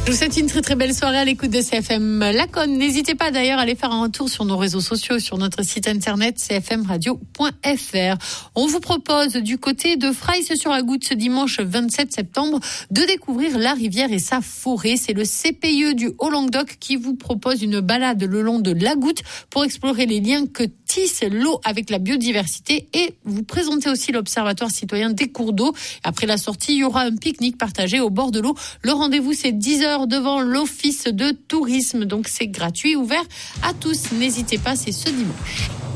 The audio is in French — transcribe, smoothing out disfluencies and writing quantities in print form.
Je vous souhaite une très très belle soirée à l'écoute de CFM Laconne. N'hésitez pas d'ailleurs à aller faire un tour sur nos réseaux sociaux, sur notre site internet cfmradio.fr. On vous propose du côté de Fraisse-sur-la-Goutte ce dimanche 27 septembre de découvrir la rivière et sa forêt. C'est le CPIE du Haut-Languedoc qui vous propose une balade le long de la Goutte pour explorer les liens que tisse l'eau avec la biodiversité et vous présenter aussi l'Observatoire citoyen des cours d'eau. Après la sortie, il y aura un pique-nique partagé au bord de l'eau. Le rendez-vous, c'est 10h devant l'Office de tourisme. Donc, c'est gratuit, ouvert à tous. N'hésitez pas, c'est ce dimanche.